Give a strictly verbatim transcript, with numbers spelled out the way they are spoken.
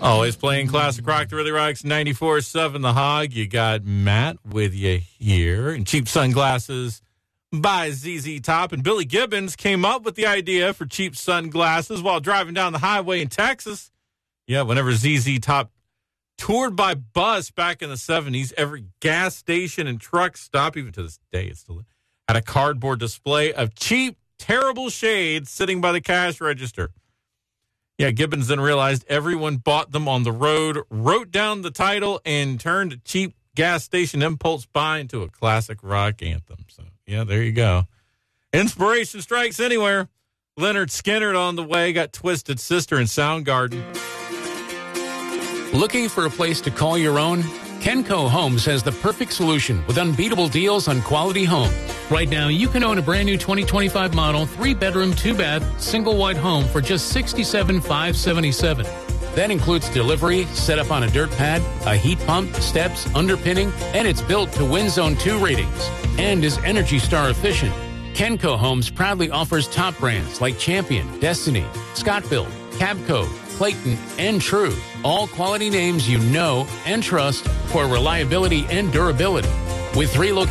Always playing classic rock, the Really Rocks ninety-four point seven The Hog. You got Matt with you here. And Cheap Sunglasses by Z Z Top. And Billy Gibbons came up with the idea for cheap sunglasses while driving down the highway in Texas. Yeah, whenever Z Z Top toured by bus back in the seventies, every gas station and truck stop, even to this day, it's still had a cardboard display of cheap, terrible shades sitting by the cash register. Yeah, Gibbons then realized everyone bought them on the road, wrote down the title, and turned a cheap gas station impulse buy into a classic rock anthem. So, yeah, there you go. Inspiration strikes anywhere. Leonard Skinner on the way, got Twisted Sister and Soundgarden. Looking for a place to call your own? Kenco Homes has the perfect solution with unbeatable deals on quality homes. Right now, you can own a brand new twenty twenty-five model, three-bedroom, two-bath, single-wide home for just sixty-seven thousand five hundred seventy-seven dollars. That includes delivery, set up on a dirt pad, a heat pump, steps, underpinning, and it's built to Wind Zone two ratings and is Energy Star efficient. Kenco Homes proudly offers top brands like Champion, Destiny, Scott-Built, Cabco, Clayton, and True. All quality names you know and trust for reliability and durability. With three locations